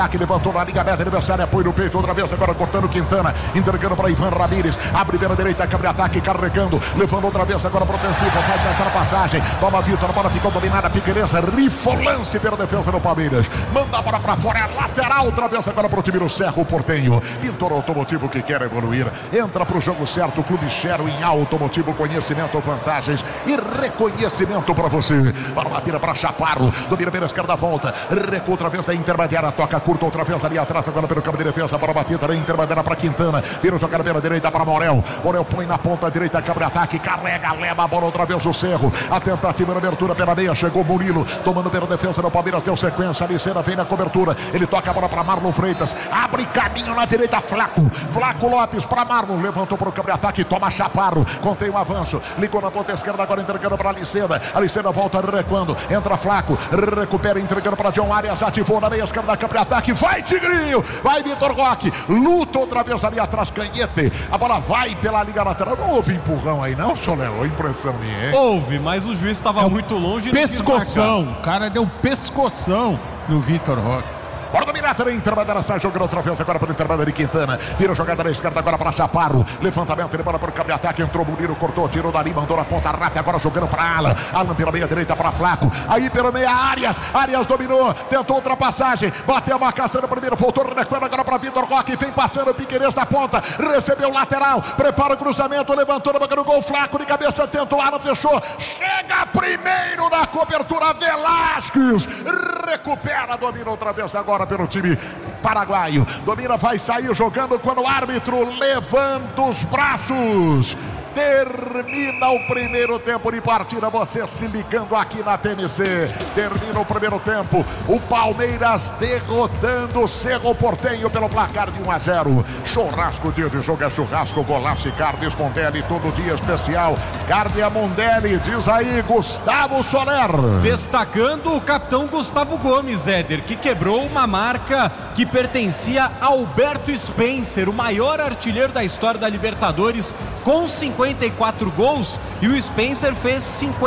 Que levantou na linha aberta, adversário apoio no peito, outra vez agora cortando Quintana, entregando para Ivan Ramírez, abre pela direita, cabe ataque, carregando, levando outra vez agora para o ofensivo, vai tentar a passagem, toma Vitor, a bola ficou dominada, Piqueires, rifou lance pela defesa do Palmeiras, manda a bola para fora, é lateral, outra vez agora para o time do Cerro Porteño, Pintor Automotivo que quer evoluir, entra para o jogo certo, Clube Chero em Automotivo, conhecimento, vantagens e reconhecimento para você, para batida para Chaparro, domina pela esquerda, volta, recua outra vez a intermediária, toca curta outra vez ali atrás, agora pelo campo de defesa, para batida, na intermediária para Quintana, vira jogada pela direita para Morel, Morel põe na ponta direita, cabe ataque, carrega, leva a bola outra vez o Cerro, a tentativa de abertura pela meia, chegou Murilo, tomando pela defesa do Palmeiras, deu sequência, Aliceira vem na cobertura, ele toca a bola para Marlon Freitas, abre caminho na direita, Flaco Lopes para Marlon, levantou para o campo de ataque, toma Chaparro, contém o avanço, ligou na ponta esquerda, agora entregando para Aliceira volta recuando, entra Flaco, recupera, entregando para John Arias, ativou na meia esquerda, campo de ataque, vai Tigrinho, vai Vitor Roque, luta outra vez ali atrás, Canhete, a bola vai pela liga lateral, não houve empurrão aí não, Soléu, impressão minha, hein? Houve, mas o juiz estava muito longe e pescoção, o cara deu pescoção no Vitor Roque. Bora dominar também, intermediária, sai jogando outra vez agora pelo intermediário de Quintana, vira jogada na esquerda agora para Chaparro, levantamento, ele bola para o campo de ataque, entrou Murilo, cortou, tirou dali, mandou na ponta rápida, agora jogando para Alan pela meia direita para Flaco, aí pela meia Arias dominou, tentou ultrapassagem, bateu a marcação no primeiro, voltou recuando agora para Vitor Roque, vem passando o Piqueires da ponta, recebeu o lateral, prepara o cruzamento, levantou na boca do gol, Flaco de cabeça, tentou, Alan fechou, chega primeiro na cobertura, Velasquez, recupera, domina outra vez agora pelo time paraguaio, domina, vai sair jogando quando o árbitro levanta os braços. Termina o primeiro tempo de partida, você se ligando aqui na TMC, termina o primeiro tempo, o Palmeiras derrotando o Cerro Porteño pelo placar de 1-0, churrasco, dia de jogo é churrasco, golaço e carne Mondelli, todo dia especial, carne Mondelli, diz aí Gustavo Soler. Destacando o capitão Gustavo Gomes, Éder, que quebrou uma marca que pertencia a Alberto Spencer, o maior artilheiro da história da Libertadores, com 54 gols, e o Spencer fez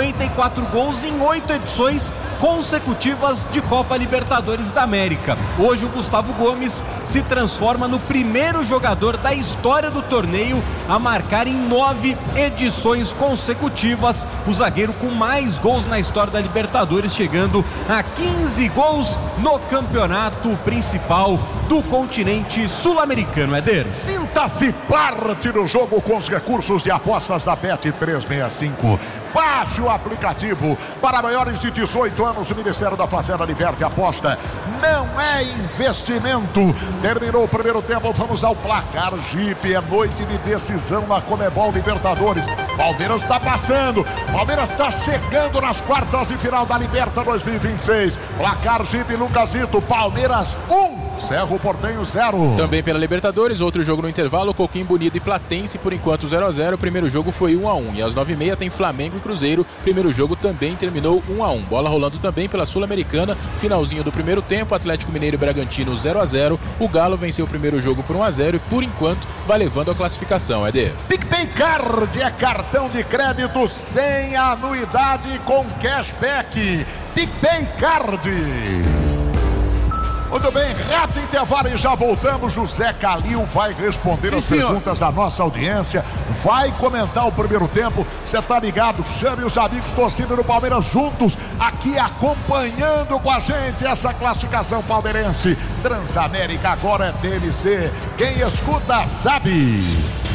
54 gols em 8 edições consecutivas de Copa Libertadores da América. Hoje o Gustavo Gomes se transforma no primeiro jogador da história do torneio a marcar em 9 edições consecutivas, o zagueiro com mais gols na história da Libertadores, chegando a 15 gols no campeonato principal do continente sul-americano, Éder. Sinta-se parte do jogo com os recursos de apostas da Bet365. Baixe o aplicativo. Para maiores de 18 anos, o Ministério da Fazenda diverte a aposta. Não é investimento. Terminou o primeiro tempo, vamos ao placar. Jeep, é noite de decisão na Conmebol Libertadores. Palmeiras está passando. Palmeiras está chegando nas quartas de final da Liberta 2026. Placar Jeep, Lucasito. Palmeiras 1. Cerro Porteño 0. Também pela Libertadores, outro jogo no intervalo, Coquimbo Unido e Platense, por enquanto 0-0, o primeiro jogo foi 1-1, e às 9h30 tem Flamengo e Cruzeiro, primeiro jogo também terminou 1-1, bola rolando também pela Sul-Americana, finalzinho do primeiro tempo, Atlético Mineiro e Bragantino 0-0, o Galo venceu o primeiro jogo por 1-0 e por enquanto vai levando a classificação, Éder. PicPay Card é cartão de crédito sem anuidade com cashback. PicPay Card. Muito bem, reto intervalo e já voltamos. José Calil vai responder as perguntas da nossa audiência, vai comentar o primeiro tempo. Você tá ligado? Chame os amigos torcendo do Palmeiras juntos, aqui acompanhando com a gente essa classificação palmeirense. Transamérica agora é TMC, quem escuta sabe.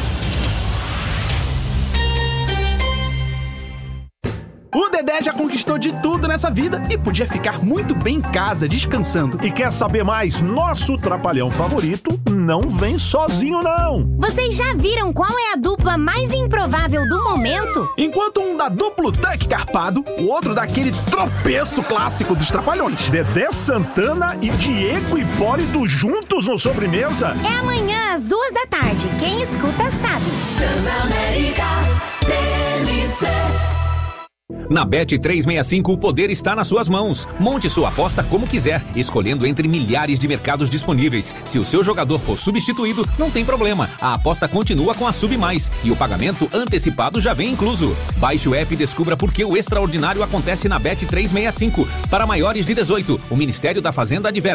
O Dedé já conquistou de tudo nessa vida e podia ficar muito bem em casa, descansando. E quer saber mais? Nosso trapalhão favorito não vem sozinho, não. Vocês já viram qual é a dupla mais improvável do momento? Enquanto um dá duplo tanque carpado, o outro dá aquele tropeço clássico dos trapalhões. Dedé Santana e Diego Hipólito juntos no Sobremesa? É amanhã às 2h. Quem escuta sabe. Transamérica TMC. Na Bet365 o poder está nas suas mãos. Monte sua aposta como quiser, escolhendo entre milhares de mercados disponíveis. Se o seu jogador for substituído, não tem problema. A aposta continua com a Sub Mais e o pagamento antecipado já vem incluso. Baixe o app e descubra por que o extraordinário acontece na Bet365. Para maiores de 18, o Ministério da Fazenda adverte.